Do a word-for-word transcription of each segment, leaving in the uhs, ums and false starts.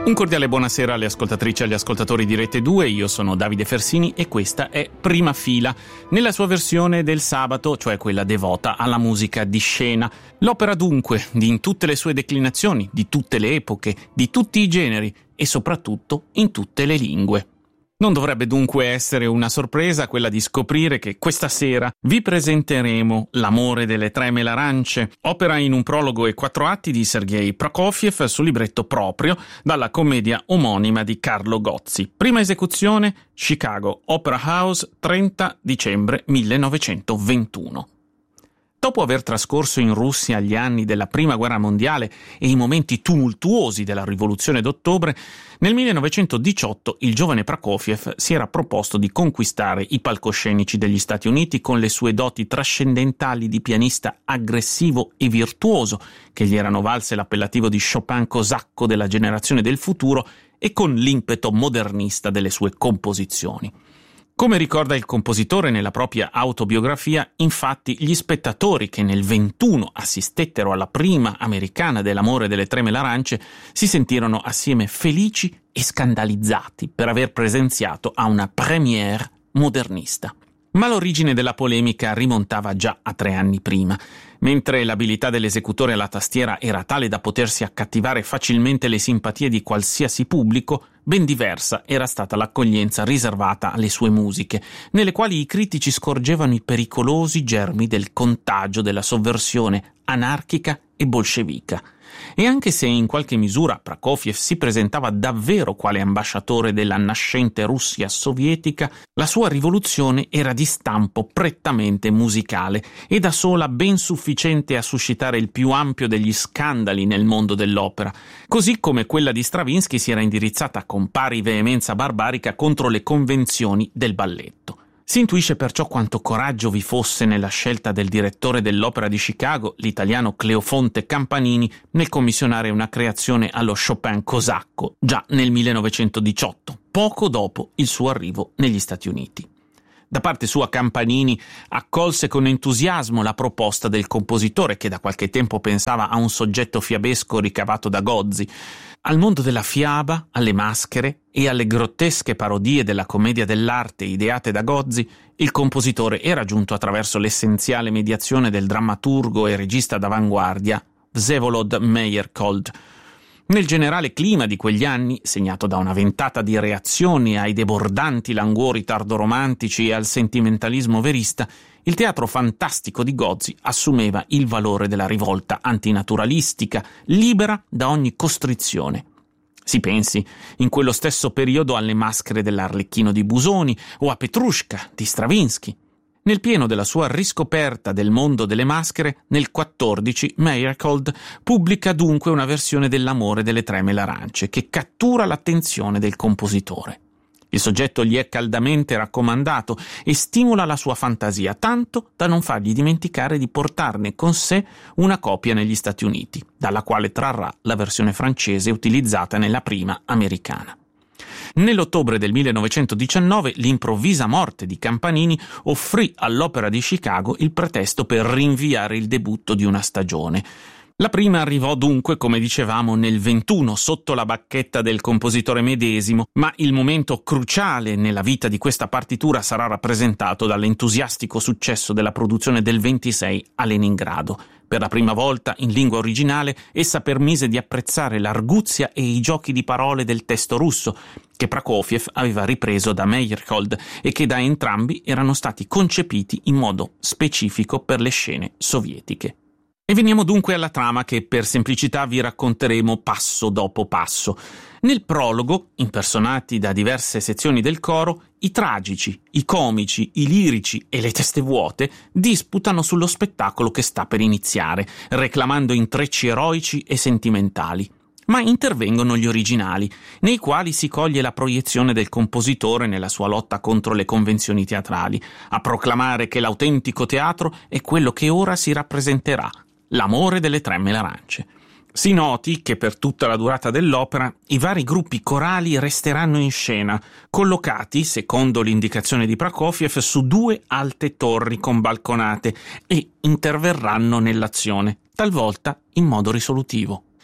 Un cordiale buonasera alle ascoltatrici e agli ascoltatori di Rete due, io sono Davide Fersini e questa è Prima Fila, nella sua versione del sabato, cioè quella devota alla musica di scena. L'opera dunque, di in tutte le sue declinazioni, di tutte le epoche, di tutti i generi e soprattutto in tutte le lingue. Non dovrebbe dunque essere una sorpresa quella di scoprire che questa sera vi presenteremo L'amore delle tre melarance, opera in un prologo e quattro atti di Sergei Prokofiev su libretto proprio dalla commedia omonima di Carlo Gozzi. Prima esecuzione, Chicago Opera House, trenta dicembre millenovecentoventuno. Dopo aver trascorso in Russia gli anni della Prima Guerra Mondiale e i momenti tumultuosi della Rivoluzione d'Ottobre, nel millenovecentodiciotto il giovane Prokofiev si era proposto di conquistare i palcoscenici degli Stati Uniti con le sue doti trascendentali di pianista aggressivo e virtuoso, che gli erano valse l'appellativo di Chopin cosacco della generazione del futuro, e con l'impeto modernista delle sue composizioni. Come ricorda il compositore nella propria autobiografia, infatti gli spettatori che nel ventuno assistettero alla prima americana dell'amore delle tre melarance si sentirono assieme felici e scandalizzati per aver presenziato a una première modernista. Ma l'origine della polemica rimontava già a tre anni prima. Mentre l'abilità dell'esecutore alla tastiera era tale da potersi accattivare facilmente le simpatie di qualsiasi pubblico, ben diversa era stata l'accoglienza riservata alle sue musiche, nelle quali i critici scorgevano i pericolosi germi del contagio della sovversione anarchica e bolscevica. E anche se in qualche misura Prokofiev si presentava davvero quale ambasciatore della nascente Russia sovietica, la sua rivoluzione era di stampo prettamente musicale e da sola ben sufficiente a suscitare il più ampio degli scandali nel mondo dell'opera, così come quella di Stravinsky si era indirizzata con pari veemenza barbarica contro le convenzioni del balletto. Si intuisce perciò quanto coraggio vi fosse nella scelta del direttore dell'Opera di Chicago, l'italiano Cleofonte Campanini, nel commissionare una creazione allo Chopin cosacco già nel millenovecentodiciotto, poco dopo il suo arrivo negli Stati Uniti. Da parte sua Campanini accolse con entusiasmo la proposta del compositore, che da qualche tempo pensava a un soggetto fiabesco ricavato da Gozzi. Al mondo della fiaba, alle maschere e alle grottesche parodie della commedia dell'arte ideate da Gozzi, il compositore era giunto attraverso l'essenziale mediazione del drammaturgo e regista d'avanguardia Vsevolod Meyerhold. Nel generale clima di quegli anni, segnato da una ventata di reazioni ai debordanti languori tardoromantici e al sentimentalismo verista, il teatro fantastico di Gozzi assumeva il valore della rivolta antinaturalistica, libera da ogni costrizione. Si pensi, in quello stesso periodo, alle maschere dell'Arlecchino di Busoni o a Petrushka di Stravinsky. Nel pieno della sua riscoperta del mondo delle maschere, nel quattordici Meyerhold pubblica dunque una versione dell'amore delle tre melarance che cattura l'attenzione del compositore. Il soggetto gli è caldamente raccomandato e stimola la sua fantasia, tanto da non fargli dimenticare di portarne con sé una copia negli Stati Uniti, dalla quale trarrà la versione francese utilizzata nella prima americana. Nell'ottobre del millenovecentodiciannove l'improvvisa morte di Campanini offrì all'Opera di Chicago il pretesto per rinviare il debutto di una stagione. La prima arrivò dunque, come dicevamo, nel ventuno sotto la bacchetta del compositore medesimo, ma il momento cruciale nella vita di questa partitura sarà rappresentato dall'entusiastico successo della produzione del ventisei a Leningrado. Per la prima volta, in lingua originale, essa permise di apprezzare l'arguzia e i giochi di parole del testo russo, che Prokofiev aveva ripreso da Meyerhold e che da entrambi erano stati concepiti in modo specifico per le scene sovietiche. E veniamo dunque alla trama che per semplicità vi racconteremo passo dopo passo. Nel prologo, impersonati da diverse sezioni del coro, i tragici, i comici, i lirici e le teste vuote disputano sullo spettacolo che sta per iniziare, reclamando intrecci eroici e sentimentali. Ma intervengono gli originali, nei quali si coglie la proiezione del compositore nella sua lotta contro le convenzioni teatrali, a proclamare che l'autentico teatro è quello che ora si rappresenterà, l'amore delle tre melarance. Si noti che per tutta la durata dell'opera i vari gruppi corali resteranno in scena, collocati, secondo l'indicazione di Prokofiev, su due alte torri con balconate e interverranno nell'azione, talvolta in modo risolutivo.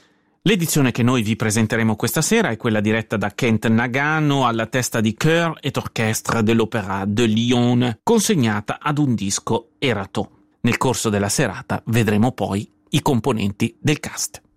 L'edizione che noi vi presenteremo questa sera è quella diretta da Kent Nagano alla testa di Chœur et Orchestre de l'Opéra de Lyon, consegnata ad un disco Erato. Nel corso della serata vedremo poi i componenti del cast.